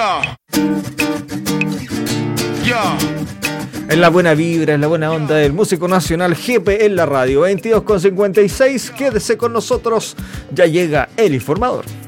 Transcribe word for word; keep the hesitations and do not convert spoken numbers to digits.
Ya. Ya. En la buena vibra, en la buena onda del músico nacional G P en la radio. veintidós con cincuenta y seis. Quédese con nosotros. Ya llega el informador.